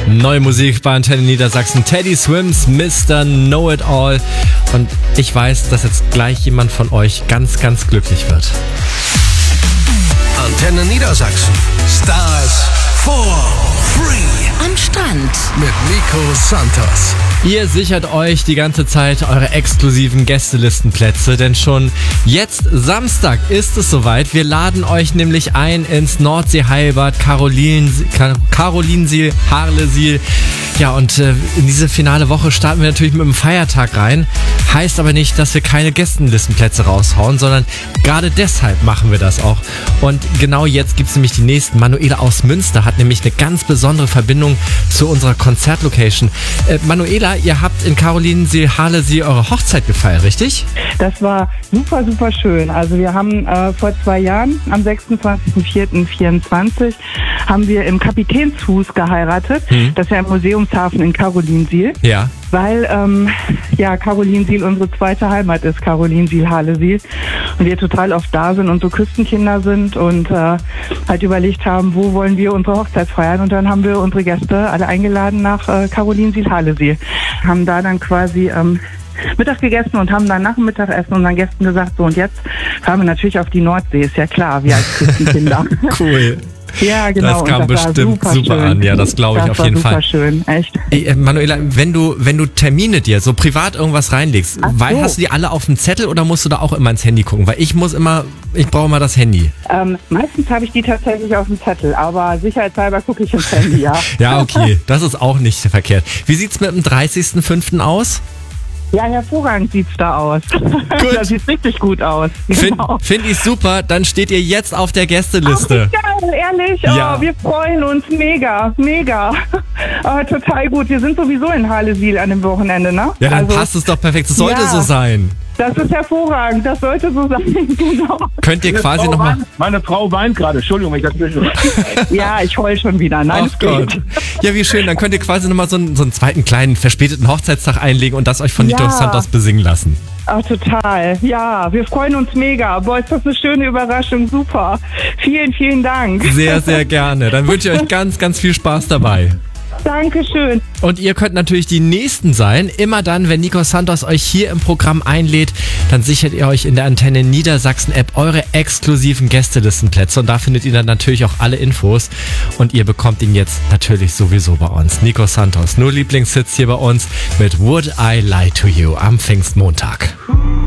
Neue Musik bei Antenne Niedersachsen. Teddy Swims, Mr. Know-It-All. Und ich weiß, dass jetzt gleich jemand von euch ganz, ganz glücklich wird. Antenne Niedersachsen. Stars for free. Am Strand. Mit Nico Santos. Ihr sichert euch die ganze Zeit eure exklusiven Gästelistenplätze, denn schon jetzt Samstag ist es soweit. Wir laden euch nämlich ein ins Nordsee-Heilbad Karolinsiel, Harlesiel. Ja, und in diese finale Woche starten wir natürlich mit einem Feiertag rein. Heißt aber nicht, dass wir keine Gästelistenplätze raushauen, sondern gerade deshalb machen wir das auch. Und genau jetzt gibt es nämlich die nächsten. Manuela aus Münster hat nämlich eine ganz besondere Verbindung zu unserer Konzertlocation. Manuela, ihr habt in Karolinsiel, Harlesiel eure Hochzeit gefeiert, richtig? Das war super, super schön. Also wir haben vor 2 Jahren, am 26.04.24, haben wir im Kapitänshus geheiratet. Das ist ja im Museumshafen in Karolinsiel. Ja. Weil Karolinsiel unsere zweite Heimat ist, Karolinsiel-Harlesiel. Und wir total oft da sind und so Küstenkinder sind und halt überlegt haben, wo wollen wir unsere Hochzeit feiern. Und dann haben wir unsere Gäste alle eingeladen nach Karolinsiel-Harlesiel. Haben da dann quasi Mittag gegessen und haben dann nach dem Mittagessen unseren Gästen gesagt, so und jetzt fahren wir natürlich auf die Nordsee, ist ja klar, wir als Küstenkinder. Cool. Ja, genau. Das kam bestimmt super an. Ja, das glaube ich auf jeden Fall. Das war super schön, echt. Ey, Manuela, wenn du Termine dir so privat irgendwas reinlegst, hast du die alle auf dem Zettel oder musst du da auch immer ins Handy gucken? Weil ich brauche immer das Handy. Meistens habe ich die tatsächlich auf dem Zettel, aber sicherheitshalber gucke ich ins Handy, ja. Ja, okay, das ist auch nicht verkehrt. Wie sieht's mit dem 30.05. aus? Ja, hervorragend sieht's da aus. Gut. Das sieht richtig gut aus. Genau. Find ich super, dann steht ihr jetzt auf der Gästeliste. Ach, geil, ehrlich. Ja. Oh, wir freuen uns mega, mega. Total gut. Wir sind sowieso in Harlesiel an dem Wochenende, ne? Ja, dann passt es doch perfekt. Das sollte so sein. Das ist hervorragend, das sollte so sein, genau. Könnt ihr quasi nochmal... Meine Frau weint gerade, Entschuldigung, wenn ich das will. Ja, ich heul schon wieder. Nein, ach Gott. Ja, wie schön, dann könnt ihr quasi nochmal so einen zweiten kleinen verspäteten Hochzeitstag einlegen und das euch von Nico Santos besingen lassen. Ach, total. Ja, wir freuen uns mega. Boah, ist das eine schöne Überraschung, super. Vielen, vielen Dank. Sehr, sehr gerne. Dann wünsche ich euch ganz, ganz viel Spaß dabei. Dankeschön. Und ihr könnt natürlich die Nächsten sein. Immer dann, wenn Nico Santos euch hier im Programm einlädt, dann sichert ihr euch in der Antenne Niedersachsen App eure exklusiven Gästelistenplätze. Und da findet ihr dann natürlich auch alle Infos. Und ihr bekommt ihn jetzt natürlich sowieso bei uns. Nico Santos, nur Lieblingshits hier bei uns mit Would I Lie to You am Pfingstmontag.